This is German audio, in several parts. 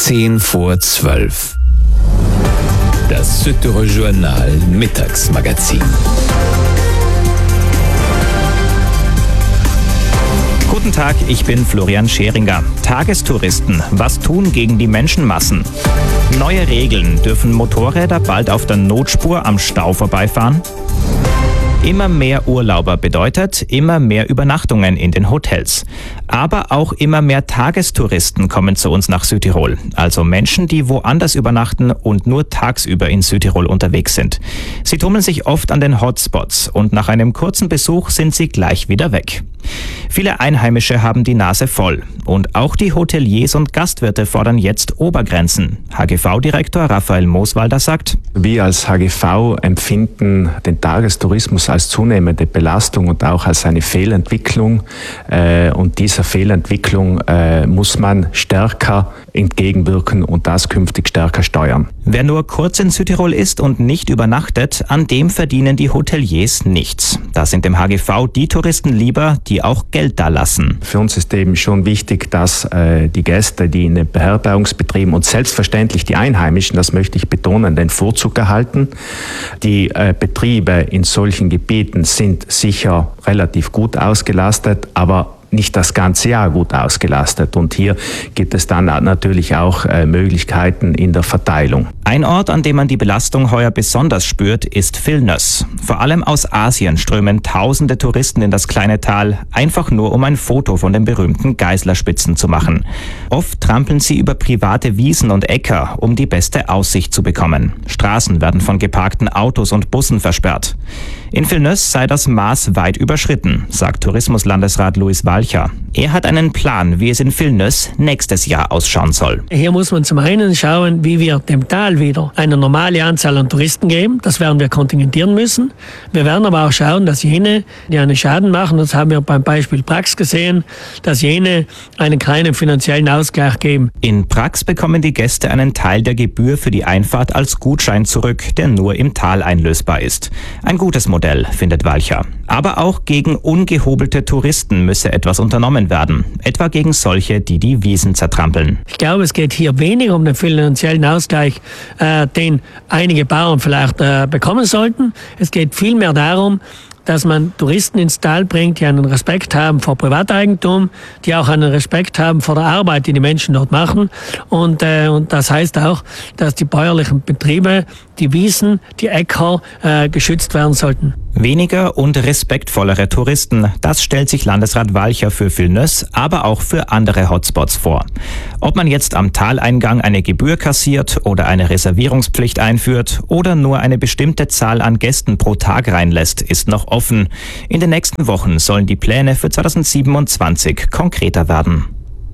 10:10. Das Süddeutsche Journal Mittagsmagazin. Guten Tag, ich bin Florian Scheringer. Tagestouristen, was tun gegen die Menschenmassen? Neue Regeln, dürfen Motorräder bald auf der Notspur am Stau vorbeifahren? Immer mehr Urlauber bedeutet immer mehr Übernachtungen in den Hotels. Aber auch immer mehr Tagestouristen kommen zu uns nach Südtirol. Also Menschen, die woanders übernachten und nur tagsüber in Südtirol unterwegs sind. Sie tummeln sich oft an den Hotspots und nach einem kurzen Besuch sind sie gleich wieder weg. Viele Einheimische haben die Nase voll. Und auch die Hoteliers und Gastwirte fordern jetzt Obergrenzen. HGV-Direktor Raphael Mooswalder sagt: Wir als HGV empfinden den Tagestourismus als zunehmende Belastung und auch als eine Fehlentwicklung. Und dieser Fehlentwicklung muss man stärker entgegenwirken und das künftig stärker steuern. Wer nur kurz in Südtirol ist und nicht übernachtet, an dem verdienen die Hoteliers nichts. Da sind dem HGV die Touristen lieber, die auch Geld da lassen. Für uns ist eben schon wichtig, dass die Gäste, die in den Beherbergungsbetrieben und selbstverständlich die Einheimischen, das möchte ich betonen, den Vorzug erhalten. Die Betriebe in solchen Gebieten sind sicher relativ gut ausgelastet, aber nicht das ganze Jahr gut ausgelastet. Und hier gibt es dann natürlich auch Möglichkeiten in der Verteilung. Ein Ort, an dem man die Belastung heuer besonders spürt, ist Vilnius. Vor allem aus Asien strömen tausende Touristen in das kleine Tal, einfach nur um ein Foto von den berühmten Geislerspitzen zu machen. Oft trampeln sie über private Wiesen und Äcker, um die beste Aussicht zu bekommen. Straßen werden von geparkten Autos und Bussen versperrt. In Vilnius sei das Maß weit überschritten, sagt Tourismuslandesrat Luis Walcher. Er hat einen Plan, wie es in Vilnius nächstes Jahr ausschauen soll. Hier muss man zum einen schauen, wie wir dem Tal wieder eine normale Anzahl an Touristen geben. Das werden wir kontingentieren müssen. Wir werden aber auch schauen, dass jene, die einen Schaden machen, das haben wir beim Beispiel Prax gesehen, dass jene einen kleinen finanziellen Ausgleich geben. In Prax bekommen die Gäste einen Teil der Gebühr für die Einfahrt als Gutschein zurück, der nur im Tal einlösbar ist. Ein gutes Modell, findet Walcher. Aber auch gegen ungehobelte Touristen müsse etwas unternommen werden. Etwa gegen solche, die die Wiesen zertrampeln. Ich glaube, es geht hier weniger um den finanziellen Ausgleich, den einige Bauern vielleicht bekommen sollten. Es geht vielmehr darum, dass man Touristen ins Tal bringt, die einen Respekt haben vor Privateigentum, die auch einen Respekt haben vor der Arbeit, die die Menschen dort machen. Und das heißt auch, dass die bäuerlichen Betriebe, die Wiesen, die Äcker geschützt werden sollten. Weniger und respektvollere Touristen, das stellt sich Landesrat Walcher für Vilnius, aber auch für andere Hotspots vor. Ob man jetzt am Taleingang eine Gebühr kassiert oder eine Reservierungspflicht einführt oder nur eine bestimmte Zahl an Gästen pro Tag reinlässt, ist noch offen. In den nächsten Wochen sollen die Pläne für 2027 konkreter werden.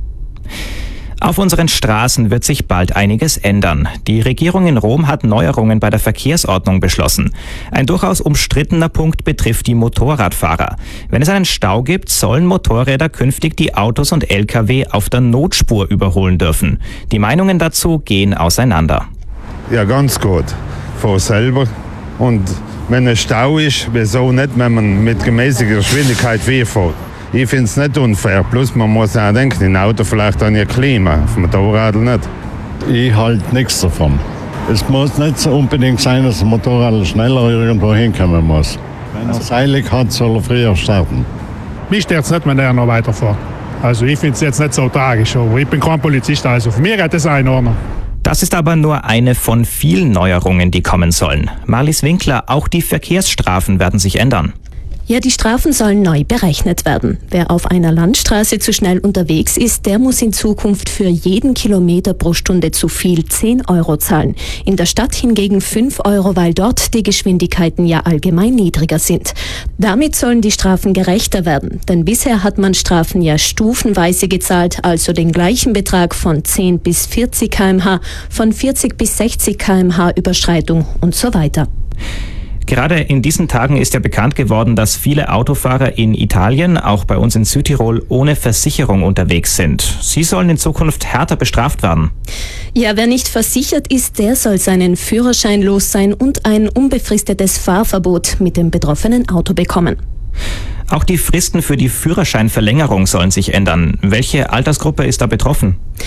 Auf unseren Straßen wird sich bald einiges ändern. Die Regierung in Rom hat Neuerungen bei der Verkehrsordnung beschlossen. Ein durchaus umstrittener Punkt betrifft die Motorradfahrer. Wenn es einen Stau gibt, sollen Motorräder künftig die Autos und Lkw auf der Notspur überholen dürfen. Die Meinungen dazu gehen auseinander. Ja, ganz gut. Fahr selber. Und wenn ein Stau ist, wieso nicht, wenn man mit gemäßiger Geschwindigkeit wegfährt? Ich finde es nicht unfair. Plus man muss auch denken, ein Auto vielleicht an ihr Klima, auf dem Motorrad nicht. Ich halte nichts davon. Es muss nicht so unbedingt sein, dass ein Motorrad schneller irgendwo hinkommen muss. Wenn er seilig hat, soll er früher starten. Mich stört es nicht, wenn er noch weiterfährt. Also ich finde es jetzt nicht so tragisch, aber ich bin kein Polizist, also für mich hat es eine Ordnung. Das ist aber nur eine von vielen Neuerungen, die kommen sollen. Marlies Winkler, auch die Verkehrsstrafen werden sich ändern. Ja, die Strafen sollen neu berechnet werden. Wer auf einer Landstraße zu schnell unterwegs ist, der muss in Zukunft für jeden Kilometer pro Stunde zu viel 10 € zahlen. In der Stadt hingegen 5 €, weil dort die Geschwindigkeiten ja allgemein niedriger sind. Damit sollen die Strafen gerechter werden. Denn bisher hat man Strafen ja stufenweise gezahlt, also den gleichen Betrag von 10 bis 40 km/h, von 40 bis 60 km/h Überschreitung und so weiter. Gerade in diesen Tagen ist ja bekannt geworden, dass viele Autofahrer in Italien, auch bei uns in Südtirol, ohne Versicherung unterwegs sind. Sie sollen in Zukunft härter bestraft werden. Ja, wer nicht versichert ist, der soll seinen Führerschein los sein und ein unbefristetes Fahrverbot mit dem betroffenen Auto bekommen. Auch die Fristen für die Führerscheinverlängerung sollen sich ändern. Welche Altersgruppe ist da betroffen?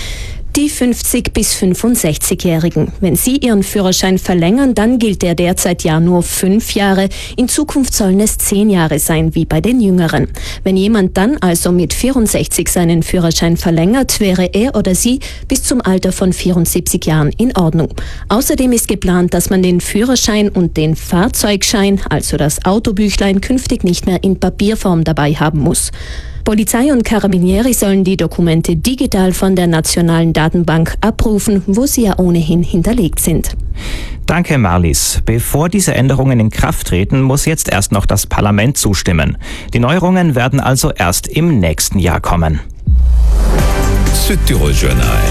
Die 50- bis 65-Jährigen. Wenn sie ihren Führerschein verlängern, dann gilt der derzeit ja nur 5 Jahre. In Zukunft sollen es 10 Jahre sein, wie bei den Jüngeren. Wenn jemand dann also mit 64 seinen Führerschein verlängert, wäre er oder sie bis zum Alter von 74 Jahren in Ordnung. Außerdem ist geplant, dass man den Führerschein und den Fahrzeugschein, also das Autobüchlein, künftig nicht mehr in Papierform dabei haben muss. Polizei und Carabinieri sollen die Dokumente digital von der nationalen Datenbank abrufen, wo sie ja ohnehin hinterlegt sind. Danke, Marlies. Bevor diese Änderungen in Kraft treten, muss jetzt erst noch das Parlament zustimmen. Die Neuerungen werden also erst im nächsten Jahr kommen. Südtirol Journal.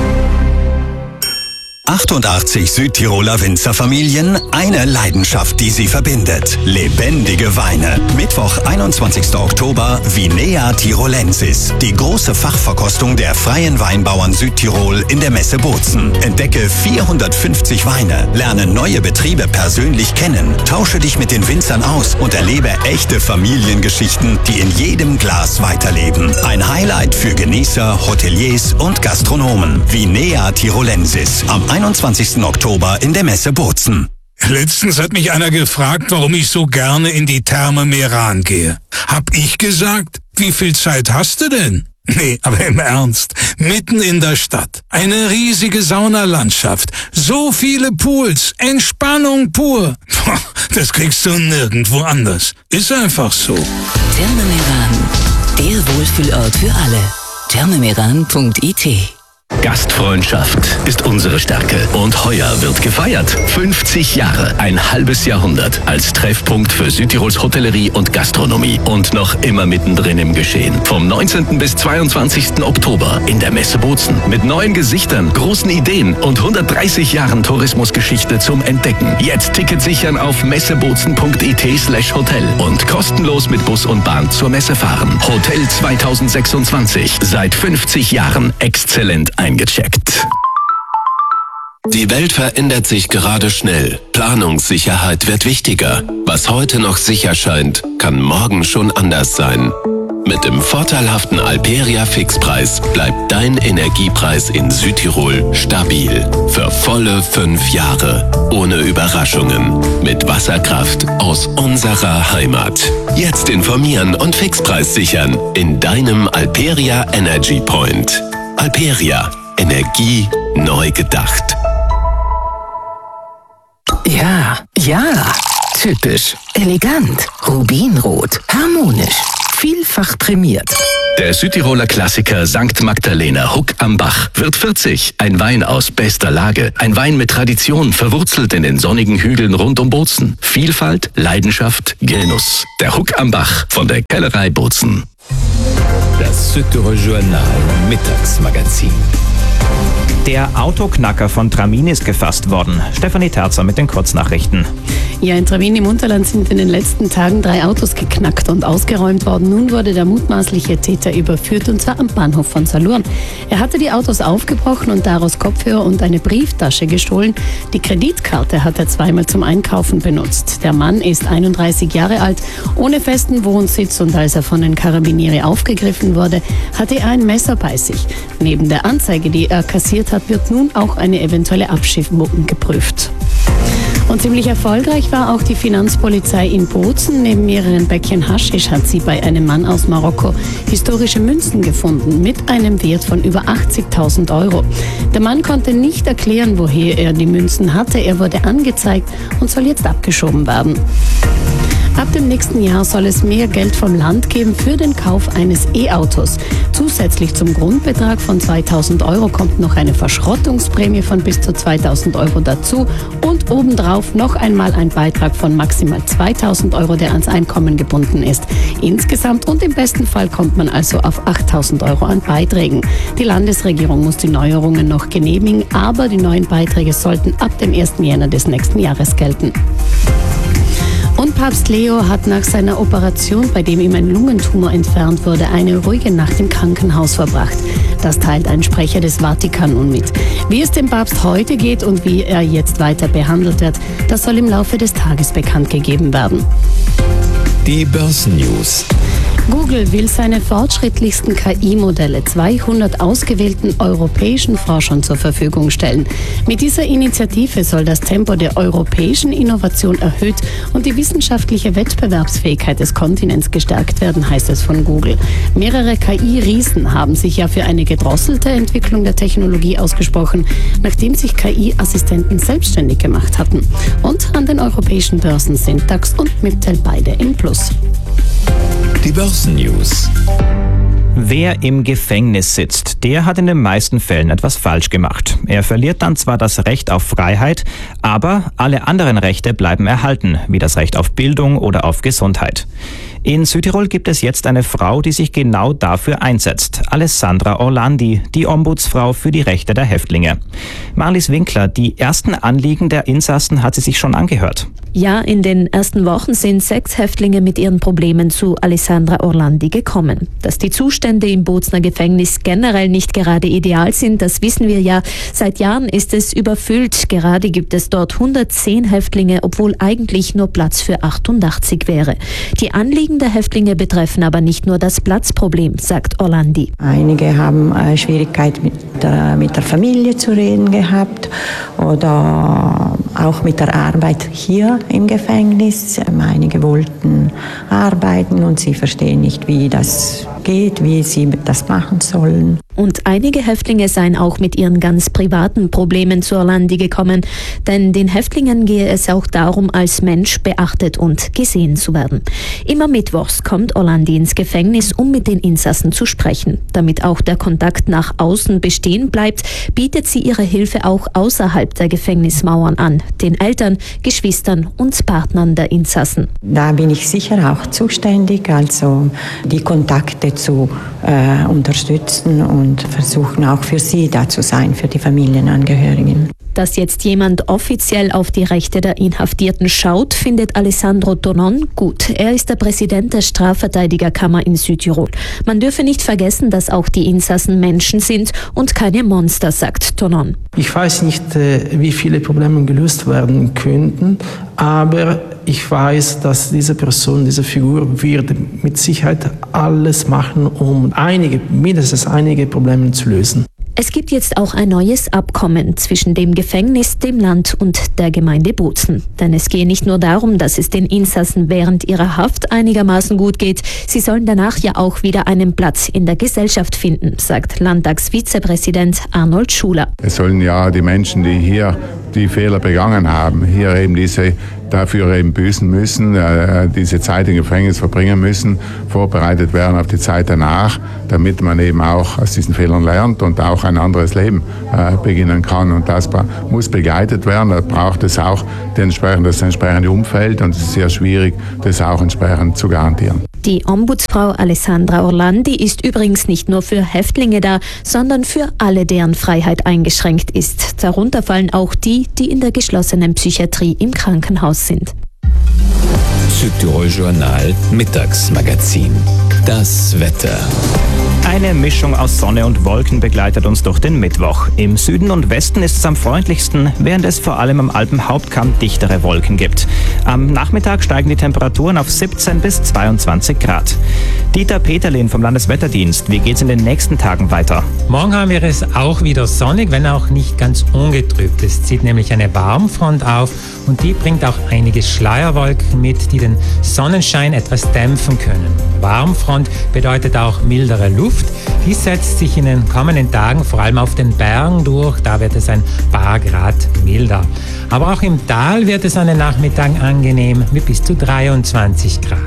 88 Südtiroler Winzerfamilien, eine Leidenschaft, die sie verbindet. Lebendige Weine. Mittwoch, 21. Oktober, Vinea Tirolensis. Die große Fachverkostung der freien Weinbauern Südtirol in der Messe Bozen. Entdecke 450 Weine, lerne neue Betriebe persönlich kennen, tausche dich mit den Winzern aus und erlebe echte Familiengeschichten, die in jedem Glas weiterleben. Ein Highlight für Genießer, Hoteliers und Gastronomen. Vinea Tirolensis. Am 21. Oktober in der Messe Bozen. Letztens hat mich einer gefragt, warum ich so gerne in die Therme Meran gehe. Hab ich gesagt, wie viel Zeit hast du denn? Nee, aber im Ernst, mitten in der Stadt, eine riesige Saunalandschaft, so viele Pools, Entspannung pur. Das kriegst du nirgendwo anders. Ist einfach so. Therme Meran, der Wohlfühlort für alle. thermemeran.it. Gastfreundschaft ist unsere Stärke und heuer wird gefeiert. 50 Jahre, ein halbes Jahrhundert als Treffpunkt für Südtirols Hotellerie und Gastronomie und noch immer mittendrin im Geschehen. Vom 19. bis 22. Oktober in der Messe Bozen mit neuen Gesichtern, großen Ideen und 130 Jahren Tourismusgeschichte zum Entdecken. Jetzt Ticket sichern auf messebozen.it/hotel und kostenlos mit Bus und Bahn zur Messe fahren. Hotel 2026, seit 50 Jahren exzellent eingecheckt. Die Welt verändert sich gerade schnell. Planungssicherheit wird wichtiger. Was heute noch sicher scheint, kann morgen schon anders sein. Mit dem vorteilhaften Alperia Fixpreis bleibt dein Energiepreis in Südtirol stabil. Für volle 5 Jahre. Ohne Überraschungen. Mit Wasserkraft aus unserer Heimat. Jetzt informieren und Fixpreis sichern in deinem Alperia Energy Point. Alperia. Energie neu gedacht. Ja, typisch, elegant, rubinrot, harmonisch, vielfach prämiert. Der Südtiroler Klassiker St. Magdalena Huck am Bach wird 40. Ein Wein aus bester Lage. Ein Wein mit Tradition, verwurzelt in den sonnigen Hügeln rund um Bozen. Vielfalt, Leidenschaft, Genuss. Der Huck am Bach von der Kellerei Bozen. Das Südtirol Journal Mittagsmagazin. Der Autoknacker von Tramin ist gefasst worden. Stefanie Terzer mit den Kurznachrichten. Ja, in Tramin im Unterland sind in den letzten Tagen 3 Autos geknackt und ausgeräumt worden. Nun wurde der mutmaßliche Täter überführt, und zwar am Bahnhof von Salurn. Er hatte die Autos aufgebrochen und daraus Kopfhörer und eine Brieftasche gestohlen. Die Kreditkarte hat er zweimal zum Einkaufen benutzt. Der Mann ist 31 Jahre alt, ohne festen Wohnsitz, und als er von den Carabinieri aufgegriffen wurde, hatte er ein Messer bei sich. Neben der Anzeige, die er kassiert hat, wird nun auch eine eventuelle Abschiebung geprüft. Und ziemlich erfolgreich war auch die Finanzpolizei in Bozen. Neben mehreren Päckchen Haschisch hat sie bei einem Mann aus Marokko historische Münzen gefunden mit einem Wert von über 80.000 €. Der Mann konnte nicht erklären, woher er die Münzen hatte. Er wurde angezeigt und soll jetzt abgeschoben werden. Ab dem nächsten Jahr soll es mehr Geld vom Land geben für den Kauf eines E-Autos. Zusätzlich zum Grundbetrag von 2.000 € kommt noch eine Verschrottungsprämie von bis zu 2.000 € dazu und obendrauf noch einmal ein Beitrag von maximal 2.000 €, der ans Einkommen gebunden ist. Insgesamt und im besten Fall kommt man also auf 8.000 € an Beiträgen. Die Landesregierung muss die Neuerungen noch genehmigen, aber die neuen Beiträge sollten ab dem 1. Jänner des nächsten Jahres gelten. Und Papst Leo hat nach seiner Operation, bei dem ihm ein Lungentumor entfernt wurde, eine ruhige Nacht im Krankenhaus verbracht. Das teilt ein Sprecher des Vatikan nun mit. Wie es dem Papst heute geht und wie er jetzt weiter behandelt wird, das soll im Laufe des Tages bekannt gegeben werden. Die Börsennews. Google will seine fortschrittlichsten KI-Modelle 200 ausgewählten europäischen Forschern zur Verfügung stellen. Mit dieser Initiative soll das Tempo der europäischen Innovation erhöht und die wissenschaftliche Wettbewerbsfähigkeit des Kontinents gestärkt werden, heißt es von Google. Mehrere KI-Riesen haben sich ja für eine gedrosselte Entwicklung der Technologie ausgesprochen, nachdem sich KI-Assistenten selbstständig gemacht hatten. Und an den europäischen Börsen sind DAX und MIPTEL beide im Plus. Die Börsennews. Wer im Gefängnis sitzt, der hat in den meisten Fällen etwas falsch gemacht. Er verliert dann zwar das Recht auf Freiheit, aber alle anderen Rechte bleiben erhalten, wie das Recht auf Bildung oder auf Gesundheit. In Südtirol gibt es jetzt eine Frau, die sich genau dafür einsetzt. Alessandra Orlandi, die Ombudsfrau für die Rechte der Häftlinge. Marlies Winkler, die ersten Anliegen der Insassen hat sie sich schon angehört. Ja, in den ersten Wochen sind 6 Häftlinge mit ihren Problemen zu Alessandra Orlandi gekommen. Dass die Zustände im Bozner Gefängnis generell nicht gerade ideal sind, das wissen wir ja. Seit Jahren ist es überfüllt. Gerade gibt es dort 110 Häftlinge, obwohl eigentlich nur Platz für 88 wäre. Die Anliegen der Häftlinge betreffen aber nicht nur das Platzproblem, sagt Orlandi. Einige haben Schwierigkeit mit der Familie zu reden gehabt oder auch mit der Arbeit hier im Gefängnis. Einige wollten arbeiten und sie verstehen nicht, wie das geht, wie sie das machen sollen. Und einige Häftlinge seien auch mit ihren ganz privaten Problemen zu Orlandi gekommen, denn den Häftlingen gehe es auch darum, als Mensch beachtet und gesehen zu werden. Immer mittwochs kommt Orlandi ins Gefängnis, um mit den Insassen zu sprechen. Damit auch der Kontakt nach außen bestehen bleibt, bietet sie ihre Hilfe auch außerhalb der Gefängnismauern an, den Eltern, Geschwistern und Partnern der Insassen. Da bin ich sicher auch zuständig, also die Kontakte zu unterstützen und versuchen auch für sie da zu sein, für die Familienangehörigen. Dass jetzt jemand offiziell auf die Rechte der Inhaftierten schaut, findet Alessandro Tonon gut. Er ist der Präsident der Strafverteidigerkammer in Südtirol. Man dürfe nicht vergessen, dass auch die Insassen Menschen sind und keine Monster, sagt Tonon. Ich weiß nicht, wie viele Probleme gelöst werden könnten, aber ich weiß, dass diese Person, diese Figur wird mit Sicherheit alles machen, um mindestens einige Probleme zu lösen. Es gibt jetzt auch ein neues Abkommen zwischen dem Gefängnis, dem Land und der Gemeinde Bozen. Denn es gehe nicht nur darum, dass es den Insassen während ihrer Haft einigermaßen gut geht, sie sollen danach ja auch wieder einen Platz in der Gesellschaft finden, sagt Landtagsvizepräsident Arnold Schuler. Es sollen ja die Menschen, die hier die Fehler begangen haben, hier eben dafür eben büßen müssen, diese Zeit im Gefängnis verbringen müssen, vorbereitet werden auf die Zeit danach, damit man eben auch aus diesen Fehlern lernt und auch ein anderes Leben beginnen kann. Und das muss begleitet werden. Da braucht es auch das entsprechende Umfeld und es ist sehr schwierig, das auch entsprechend zu garantieren. Die Ombudsfrau Alessandra Orlandi ist übrigens nicht nur für Häftlinge da, sondern für alle, deren Freiheit eingeschränkt ist. Darunter fallen auch die, die in der geschlossenen Psychiatrie im Krankenhaus sind. Südtirol Journal Mittagsmagazin. Das Wetter. Eine Mischung aus Sonne und Wolken begleitet uns durch den Mittwoch. Im Süden und Westen ist es am freundlichsten, während es vor allem am Alpenhauptkamm dichtere Wolken gibt. Am Nachmittag steigen die Temperaturen auf 17 bis 22 Grad. Dieter Peterlin vom Landeswetterdienst, wie geht's in den nächsten Tagen weiter? Morgen haben wir es auch wieder sonnig, wenn auch nicht ganz ungetrübt. Es zieht nämlich eine Warmfront auf und die bringt auch einige Schleierwolken mit, die den Sonnenschein etwas dämpfen können. Warmfront bedeutet auch mildere Luft. Dies setzt sich in den kommenden Tagen vor allem auf den Bergen durch, da wird es ein paar Grad milder. Aber auch im Tal wird es an den Nachmittagen angenehm mit bis zu 23 Grad.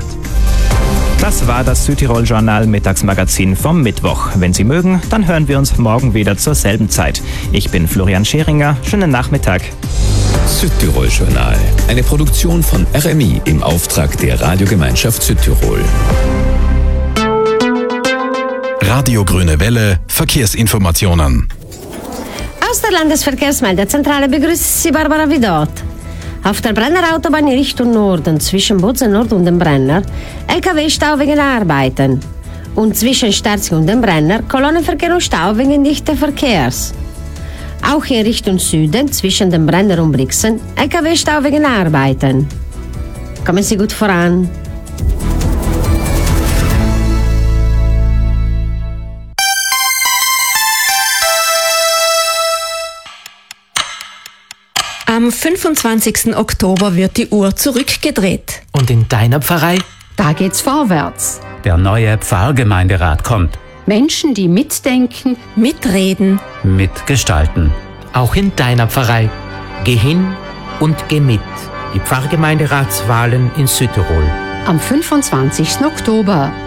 Das war das Südtirol-Journal Mittagsmagazin vom Mittwoch. Wenn Sie mögen, dann hören wir uns morgen wieder zur selben Zeit. Ich bin Florian Scheringer. Schönen Nachmittag. Südtirol-Journal. Eine Produktion von RMI im Auftrag der Radiogemeinschaft Südtirol. Radio Grüne Welle, Verkehrsinformationen. Aus der Landesverkehrsmeldezentrale begrüßt Sie Barbara Widot. Auf der Brennerautobahn in Richtung Norden zwischen Bozen Nord und dem Brenner LKW-Stau wegen Arbeiten. Und zwischen Sterzing und dem Brenner Kolonnenverkehr und Stau wegen dichten Verkehrs. Auch in Richtung Süden zwischen dem Brenner und Brixen LKW-Stau wegen Arbeiten. Kommen Sie gut voran. Am 25. Oktober wird die Uhr zurückgedreht. Und in deiner Pfarrei? Da geht's vorwärts. Der neue Pfarrgemeinderat kommt. Menschen, die mitdenken, mitreden, mitgestalten. Auch in deiner Pfarrei. Geh hin und geh mit. Die Pfarrgemeinderatswahlen in Südtirol. Am 25. Oktober.